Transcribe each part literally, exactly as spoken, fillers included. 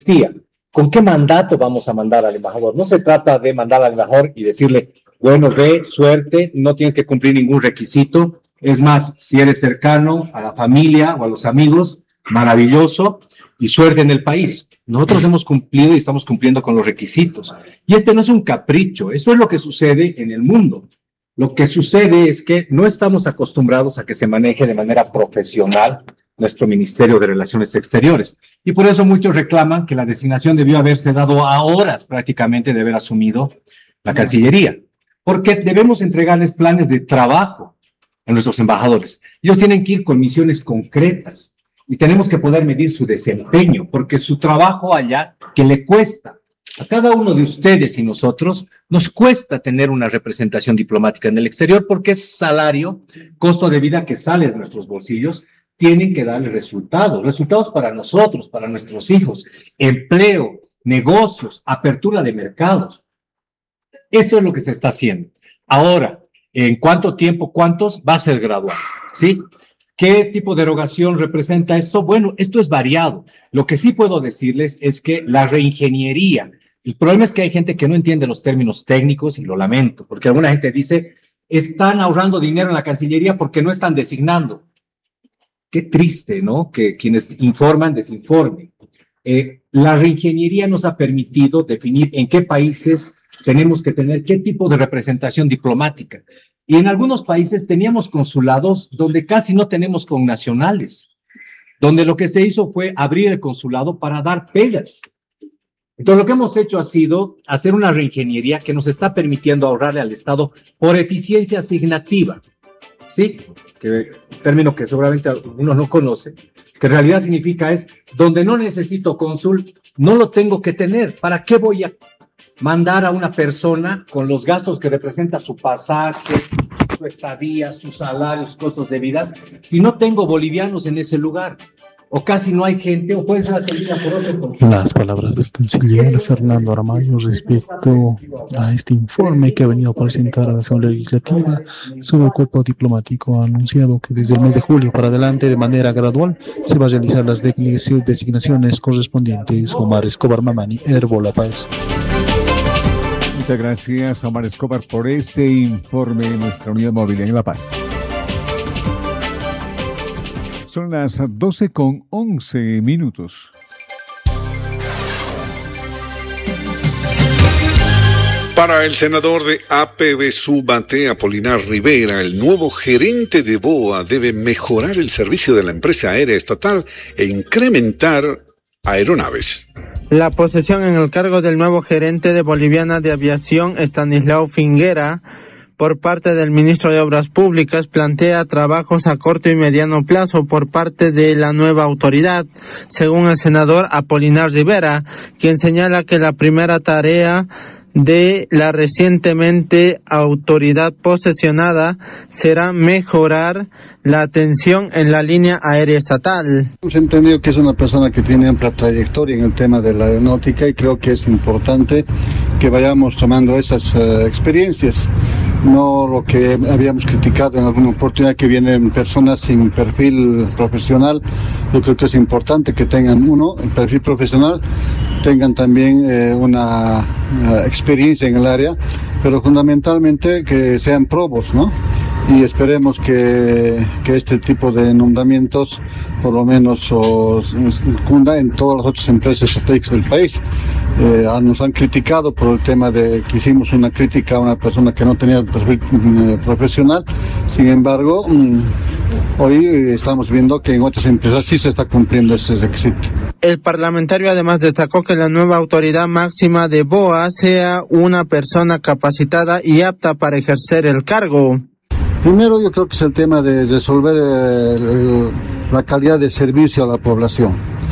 amnistía. ¿Con qué mandato vamos a mandar al embajador? No se trata de mandar al embajador y decirle, bueno, ve, suerte, no tienes que cumplir ningún requisito. Es más, si eres cercano a la familia o a los amigos, maravilloso, y suerte en el país. Nosotros hemos cumplido y estamos cumpliendo con los requisitos. Y este no es un capricho, esto es lo que sucede en el mundo. Lo que sucede es que no estamos acostumbrados a que se maneje de manera profesional nuestro Ministerio de Relaciones Exteriores. Y por eso muchos reclaman que la designación debió haberse dado a horas prácticamente de haber asumido la Cancillería, porque debemos entregarles planes de trabajo a nuestros embajadores. Ellos tienen que ir con misiones concretas y tenemos que poder medir su desempeño, porque su trabajo allá, que le cuesta a cada uno de ustedes y nosotros, nos cuesta tener una representación diplomática en el exterior, porque es salario, costo de vida que sale de nuestros bolsillos, tienen que darle resultados, resultados para nosotros, para nuestros hijos, empleo, negocios, apertura de mercados. Esto es lo que se está haciendo. Ahora, ¿en cuánto tiempo, cuántos? Va a ser gradual, ¿sí? ¿Qué tipo de erogación representa esto? Bueno, esto es variado. Lo que sí puedo decirles es que la reingeniería, el problema es que hay gente que no entiende los términos técnicos y lo lamento, porque alguna gente dice, están ahorrando dinero en la Cancillería porque no están designando. Qué triste, ¿no? Que quienes informan desinformen. Eh, la reingeniería nos ha permitido definir en qué países tenemos que tener qué tipo de representación diplomática. Y en algunos países teníamos consulados donde casi no tenemos connacionales, donde lo que se hizo fue abrir el consulado para dar pegas. Entonces, lo que hemos hecho ha sido hacer una reingeniería que nos está permitiendo ahorrarle al Estado por eficiencia asignativa. Sí, que término que seguramente uno no conoce, que en realidad significa es, donde no necesito cónsul, no lo tengo que tener. ¿Para qué voy a mandar a una persona con los gastos que representa su pasaje, su estadía, sus salarios, costos de vida, si no tengo bolivianos en ese lugar? O casi no hay gente, o puede ser atendida por otro consul. Las palabras del canciller Fernando Aramayo respecto a este informe que ha venido a presentar a la Asamblea Legislativa sobre el cuerpo diplomático. Ha anunciado que desde el mes de julio para adelante, de manera gradual, se va a realizar las designaciones correspondientes. Omar Escobar Mamani, Herbo La Paz. Muchas gracias, Omar Escobar, por ese informe de nuestra unidad móvil en La Paz. Son las doce con once minutos. Para el senador de A P B Subate, Apolinar Rivera, el nuevo gerente de B O A debe mejorar el servicio de la empresa aérea estatal e incrementar aeronaves. La posesión en el cargo del nuevo gerente de Boliviana de Aviación, Estanislao Finguera, por parte del ministro de Obras Públicas, plantea trabajos a corto y mediano plazo por parte de la nueva autoridad, según el senador Apolinar Rivera, quien señala que la primera tarea de la recientemente autoridad posesionada será mejorar la atención en la línea aérea estatal. Hemos entendido que es una persona que tiene amplia trayectoria en el tema de la aeronáutica y creo que es importante que vayamos tomando esas uh, experiencias, no lo que habíamos criticado en alguna oportunidad, que vienen personas sin perfil profesional. Yo creo que es importante que tengan uno, el perfil profesional, tengan también eh, una uh, experiencia en el área, pero fundamentalmente que sean probos, ¿no? Y esperemos que, que este tipo de nombramientos por lo menos os, os cunda en todas las otras empresas estratégicas del país. Eh, nos han criticado por el tema de que hicimos una crítica a una persona que no tenía perfil eh, profesional. Sin embargo, mmm, hoy estamos viendo que en otras empresas sí se está cumpliendo ese requisito. El parlamentario además destacó que la nueva autoridad máxima de B O A sea una persona capacitada y apta para ejercer el cargo. Primero, yo creo que es el tema de resolver eh, el, la calidad de servicio a la población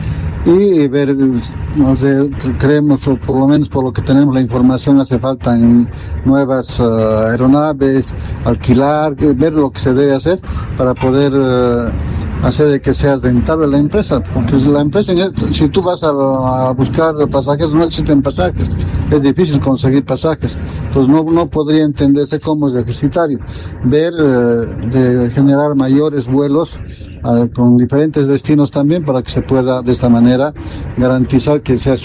y ver, no sé, creemos, o por lo menos por lo que tenemos la información, hace falta en nuevas uh, aeronaves, alquilar, ver lo que se debe hacer para poder uh, hacer de que sea rentable la empresa, porque la empresa, si tú vas a, a buscar pasajes, no existen pasajes, es difícil conseguir pasajes, entonces no, no podría entenderse como es deficitario. Ver uh, de generar mayores vuelos uh, con diferentes destinos también, para que se pueda de esta manera garantizar que sea